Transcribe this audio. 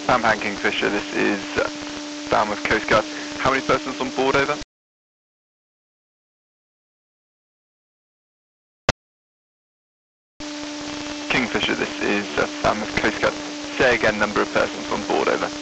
Sampan Kingfisher, this is Falmouth Coast Guard. How many persons on board, over? Kingfisher, this is Falmouth Coast Guard. Say again, number of persons on board, over.